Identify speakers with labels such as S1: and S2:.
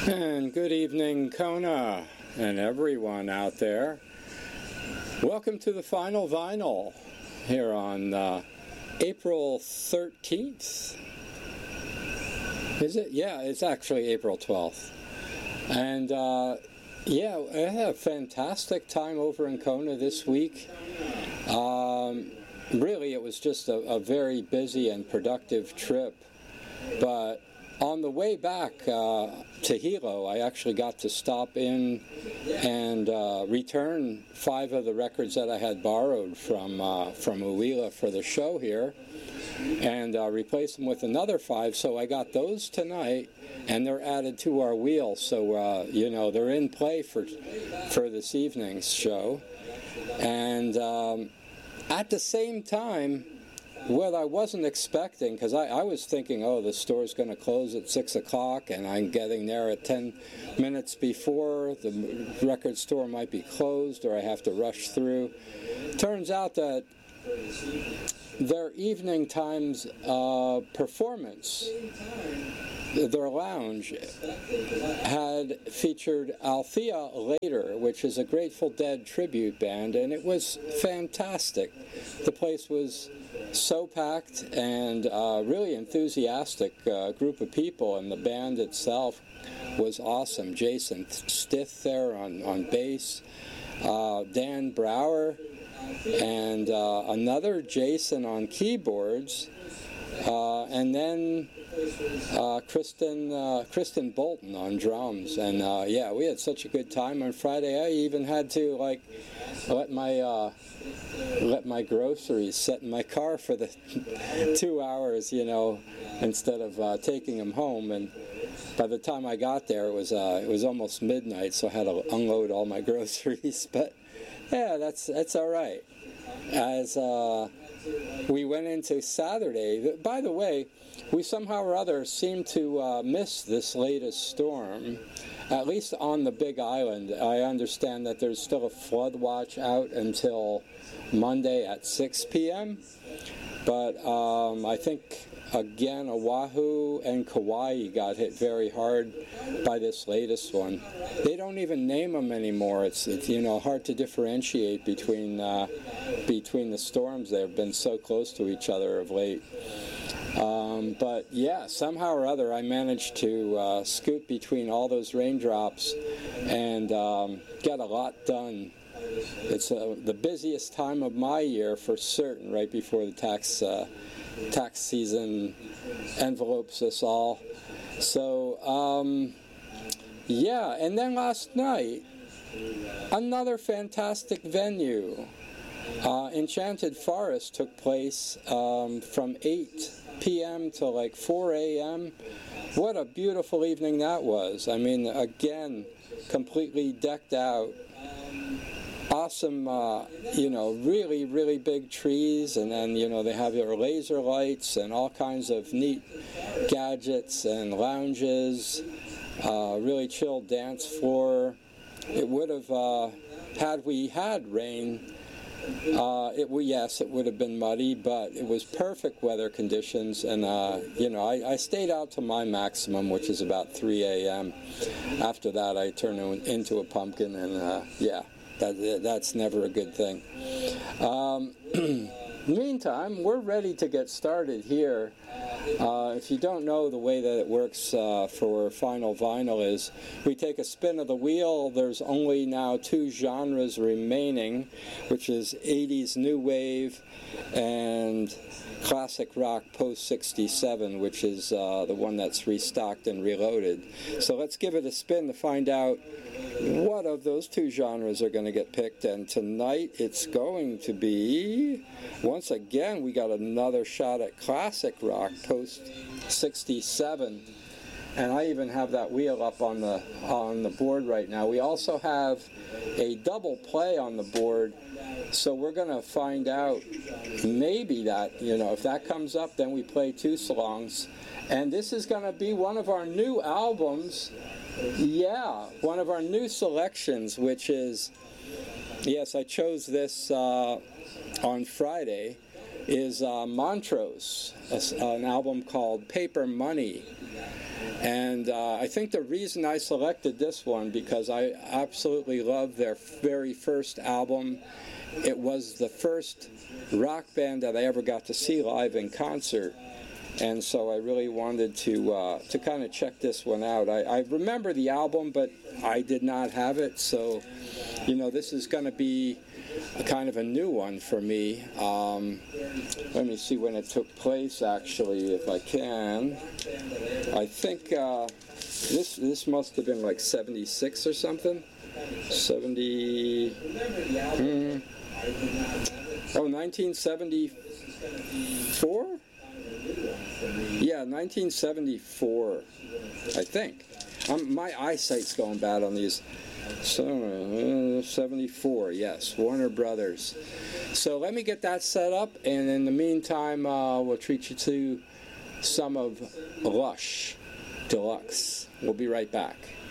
S1: And good evening, Kona, and everyone out there. Welcome to the final vinyl here on April 13th. Is it? Yeah, it's actually April 12th. And yeah, I had a fantastic time over in Kona this week. Really, it was just a very busy and productive trip. But on the way back to Hilo, I actually got to stop in and return 5 of the records that I had borrowed from Uila for the show here, and replace them with another 5. So I got those tonight, and they're added to our wheel. So you know, they're in play for this evening's show. And at the same time, what I wasn't expecting, because I was thinking, oh, the store's going to close at 6 o'clock, and I'm getting there at 10 minutes before. The record store might be closed, or I have to rush through. Turns out that their evening times performance, their lounge, had featured Althea Later, which is a Grateful Dead tribute band, and it was fantastic. The place was so packed and really enthusiastic group of people, and the band itself was awesome. Jason Stith there on bass, Dan Brower, and another Jason on keyboards, and then Kristen Bolton on drums. And yeah, we had such a good time on Friday. I even had to let my groceries set in my car for the 2 hours, you know, instead of taking them home. And by the time I got there, it was almost midnight, so I had to unload all my groceries. But yeah, that's all right. As we went into Saturday, by the way, we somehow or other seem to miss this latest storm, at least on the Big Island. I understand that there's still a flood watch out until Monday at 6 p.m., but I think, again, Oahu and Kauai got hit very hard by this latest one. They don't even name them anymore. It's you know, hard to differentiate between the storms. They've been so close to each other of late. But yeah, somehow or other, I managed to scoot between all those raindrops and get a lot done. It's the busiest time of my year for certain, right before the tax season envelopes us all. So yeah, and then last night, another fantastic venue. Enchanted Forest took place from 8 p.m. to like 4 a.m. What a beautiful evening that was. I mean, again, completely decked out. Awesome, you know, really, really big trees, and then, you know, they have your laser lights and all kinds of neat gadgets and lounges, really chill dance floor. It would have, had we had rain, it would have been muddy, but it was perfect weather conditions, and you know, I stayed out to my maximum, which is about 3 a.m. After that, I turned into a pumpkin, and yeah, that's never a good thing. Meantime, we're ready to get started here. If you don't know, the way that it works for Final Vinyl is we take a spin of the wheel. There's only now 2 genres remaining, which is 80s New Wave and classic rock post-67, which is the one that's restocked and reloaded. So let's give it a spin to find out what of those 2 genres are going to get picked. And tonight it's going to be, once again, we got another shot at classic rock post-67. And I even have that wheel up on the board right now. We also have a double play on the board, so we're going to find out maybe that, you know, if that comes up, then we play 2 songs. And this is going to be one of our new albums. Yeah, one of our new selections, which is, yes, I chose this on Friday, is Montrose, an album called Paper Money. And I think the reason I selected this one, because I absolutely love their very first album. It was the first rock band that I ever got to see live in concert. And so I really wanted to kind of check this one out. I remember the album, but I did not have it. So, you know, this is going to be a kind of a new one for me. Let me see when it took place, actually, if I can. I think this must have been like 76 or something. 1974? Yeah, 1974, I think. My eyesight's going bad on these. So, 74, yes, Warner Brothers. So let me get that set up, and in the meantime, we'll treat you to some of Lush Deluxe. We'll be right back.